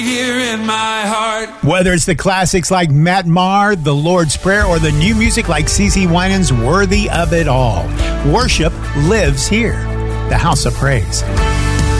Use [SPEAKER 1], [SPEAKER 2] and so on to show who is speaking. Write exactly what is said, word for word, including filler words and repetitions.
[SPEAKER 1] Here in my heart.
[SPEAKER 2] Whether it's the classics like Matt Maher, The Lord's Prayer, or the new music like CeCe Winans, Worthy of It All, worship lives here. The House of Praise.